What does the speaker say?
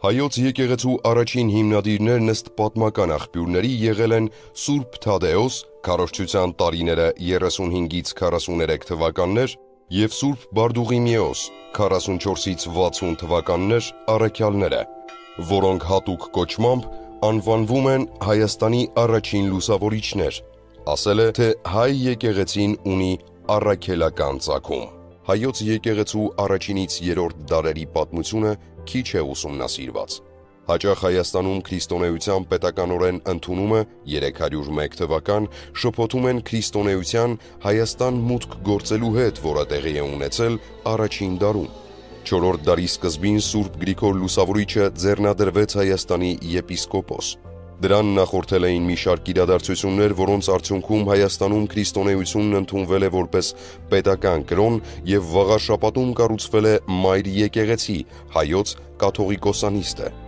Հայոց եկեղեցու առաջին հիմնադիրներն ըստ պատմական աղբյուրների եղել են Սուրբ Թադեոս, քարոզչության տարիները 35-ից 43 թվականներ, և Սուրբ Բարդուղիմեոս, 44-ից 60 թվականներ առաքյալները, որոնք հատուկ կոչմամբ անվանվում են Հայաստանի առաջին լուսավորիչներ, ասել է, թե հայ եկեղեցին ունի առաքելական ծագում։ Հայոց եկեղեցու առաջինից երրորդ դարերի պատմությունը քիչ է ուսումնասիրված։ Հաճախ Հայաստանում քրիստոնեության պետականորեն ընդունումը 301 թվական շփոթում են քրիստոնեության Հայաստան մուտք գործելու հետ, որը տեղի է ունեցել առաջին դարում։ Չորրորդ դարի սկզբին Սուրբ Գրիգոր Լուսավորիչը ձեռնադրվեց Հայաստանի եպիսկոպոս։ Դրան նախորդել էին մի շարք իրադարձություններ, որոնց արդյունքում Հայաստանում քրիստոնեությունն ընդունվել է որպես պետական կրոն և վաղաշապատում կառուցվել է մայր եկեղեցի, Հայոց կաթողիկոսանիստը։